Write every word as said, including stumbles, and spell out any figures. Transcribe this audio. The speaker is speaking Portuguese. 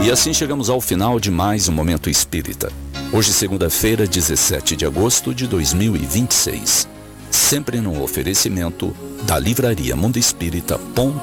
E assim chegamos ao final de mais um Momento Espírita. Hoje, segunda-feira, dezessete de agosto de dois mil e vinte e seis. Sempre num oferecimento da livraria mundo espírita ponto